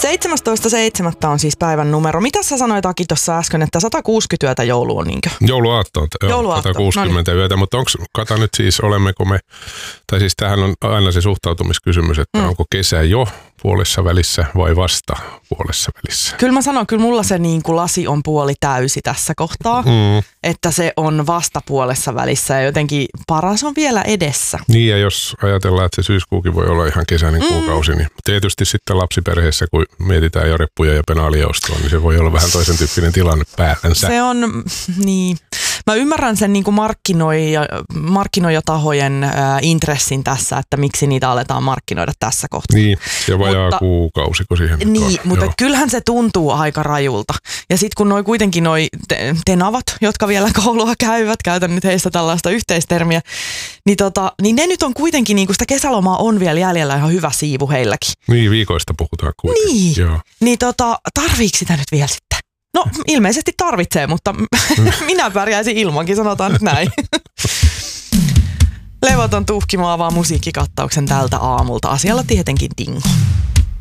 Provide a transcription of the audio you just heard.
17.7. on siis päivän numero. Mitä sä sanoit, Aki, tuossa äsken, että 160 yötä joulu on niinkö? Jouluaatto, joo, 160 yötä, mutta kata nyt siis, olemmeko me, tai siis tämähän on aina se suhtautumiskysymys, että onko kesä jo puolessa välissä vai vasta puolessa välissä? Kyllä mä sanon, kyllä mulla se niin kuin lasi on puoli täysi tässä kohtaa, että se on vasta puolessa välissä ja jotenkin paras on vielä edessä. Niin, ja jos ajatellaan, että se syyskuukin voi olla ihan kesäinen kuukausi, niin tietysti sitten lapsiperheessä, kun mietitään jo reppuja ja penaaliostoa, niin se voi olla vähän toisen tyyppinen tilanne päällänsä. Se on, niin. Mä ymmärrän sen niin kuin markkinoijatahojen intressin tässä, että miksi niitä aletaan markkinoida tässä kohtaa. Niin, ja vajaa kuukausiko siihen. Niin, mutta kyllähän se tuntuu aika rajulta. Ja sitten kun kuitenkin tenavat, jotka vielä koulua käyvät, käytän nyt heistä tällaista yhteistermiä, niin ne nyt on kuitenkin, niin kuin sitä kesälomaa on vielä jäljellä ihan hyvä siivu heilläkin. Niin, viikoista puhutaan kuitenkin. Niin, joo. Niin tarviiko sitä nyt vielä sitten? No ilmeisesti tarvitsee, mutta minä pärjäisin ilmankin, sanotaan nyt näin. Levoton tuhkimo avaa musiikkikattauksen tältä aamulta. Asialla tietenkin Dingo.